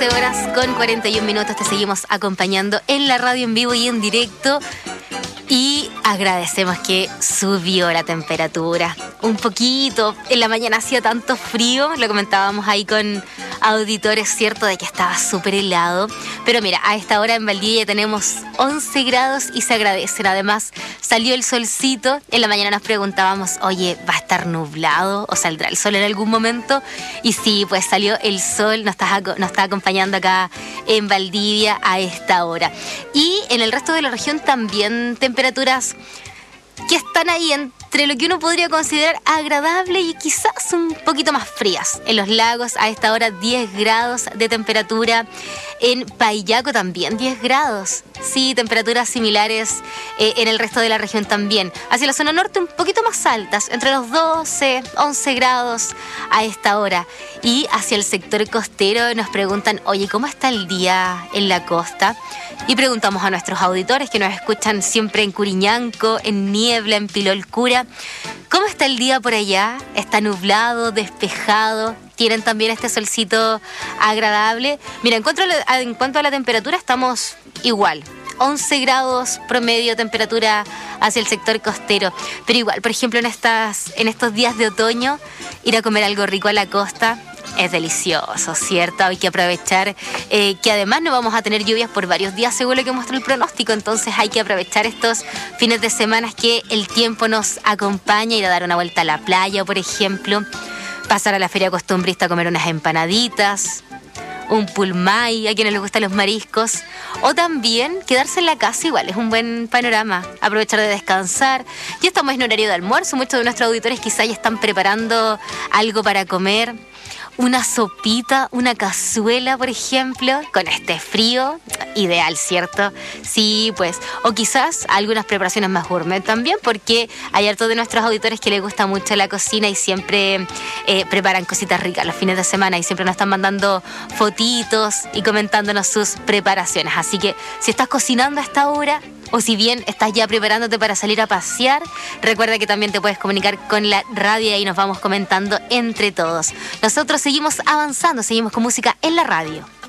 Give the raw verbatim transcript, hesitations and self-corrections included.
doce horas con cuarenta y un minutos te seguimos acompañando en la radio en vivo y en directo. Y agradecemos que subió la temperatura un poquito. En la mañana hacía tanto frío, lo comentábamos ahí con auditores, cierto, de que estaba súper helado. Pero mira, a esta hora en Valdivia tenemos once grados y se agradecen. Además, salió el solcito. En la mañana nos preguntábamos, oye, ¿va a estar nublado o saldrá el sol en algún momento? Y sí, pues salió el sol, nos está, nos está acompañando acá en Valdivia a esta hora. Y en el resto de la región también temperaturas que están ahí entre lo que uno podría considerar agradable y quizás un poquito más frías. En los lagos a esta hora diez grados de temperatura, en Payaco también diez grados. Sí, temperaturas similares eh, en el resto de la región también. Hacia la zona norte un poquito más altas, entre los doce, once grados a esta hora. Y hacia el sector costero nos preguntan, oye, ¿cómo está el día en la costa? Y preguntamos a nuestros auditores que nos escuchan siempre en Curiñanco, en Niebla, en Pilolcura, ¿cómo está el día por allá? ¿Está nublado, despejado? ¿Tienen también este solcito agradable? Mira, en cuanto a la, en cuanto a la temperatura estamos igual. once grados promedio temperatura hacia el sector costero. Pero igual, por ejemplo, en, estas, en estos días de otoño, ir a comer algo rico a la costa es delicioso, ¿cierto? Hay que aprovechar eh, que además no vamos a tener lluvias por varios días según lo que muestra el pronóstico. Entonces hay que aprovechar estos fines de semana que el tiempo nos acompaña, ir a dar una vuelta a la playa, por ejemplo, pasar a la feria costumbrista a comer unas empanaditas, un pulmay a quienes les gustan los mariscos, o también quedarse en la casa. Igual es un buen panorama, aprovechar de descansar. Ya estamos en horario de almuerzo, muchos de nuestros auditores quizá ya están preparando algo para comer, una sopita, una cazuela, por ejemplo, con este frío, ideal, ¿cierto? Sí, pues, o quizás algunas preparaciones más gourmet también, porque hay hartos de nuestros auditores que les gusta mucho la cocina y siempre eh, preparan cositas ricas los fines de semana y siempre nos están mandando fotitos y comentándonos sus preparaciones. Así que si estás cocinando a esta hora, o si bien estás ya preparándote para salir a pasear, recuerda que también te puedes comunicar con la radio y nos vamos comentando entre todos. Nosotros seguimos avanzando, seguimos con música en la radio.